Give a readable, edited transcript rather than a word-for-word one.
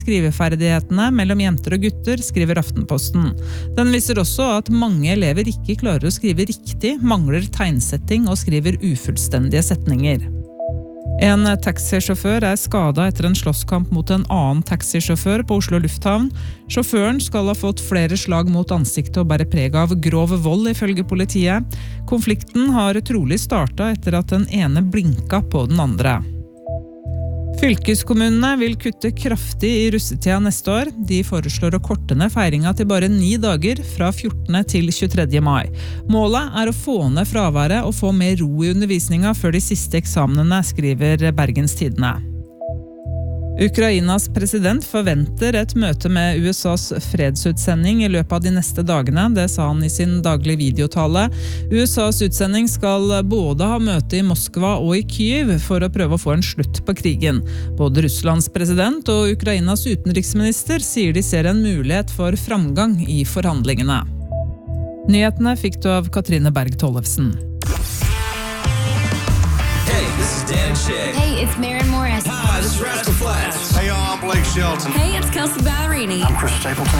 skriveferdighetene mellom jenter og gutter, skriver Aftenposten. Den viser også at mange elever ikke klarer å skrive riktig, mangler tegnsetting og skriver ufullstendige setninger. En taxisjåfør skadet etter en slåsskamp mot en annen taxisjåfør på Oslo Lufthavn. Sjåføren skal ha fått flere slag mot ansiktet og bære preg av grov vold ifølge politiet. Konflikten har trolig startet etter at den ene blinka på den andre. Fylkeskommunene vil kutte kraftig i russetida neste år. De foreslår å korte ned feiringa til bare 9 dager, fra 14. til 23. mai. Målet å få ned fraværet og få mer ro i undervisninga før de siste eksamenene, skriver Bergens Tidende. Ukrainas president forventer et møte med USAs fredsutsending i løpet av de neste dagene, det sa han i sin daglige videotale. USAs utsending skal både ha møte i Moskva og i Kyiv for å prøve å få en slutt på krigen. Både Russlands president og Ukrainas utenriksminister sier de ser en mulighet for framgang i forhandlingene. Nyhetene fikk du av Katrine Berg Tollefsen. Hey, this is Dan Shay. Hey, it's Maren Morris. Hi, this is Rascal Flatts. Hey, y'all, I'm Blake Shelton. Hey, it's Kelsey Ballerini. I'm Chris Stapleton.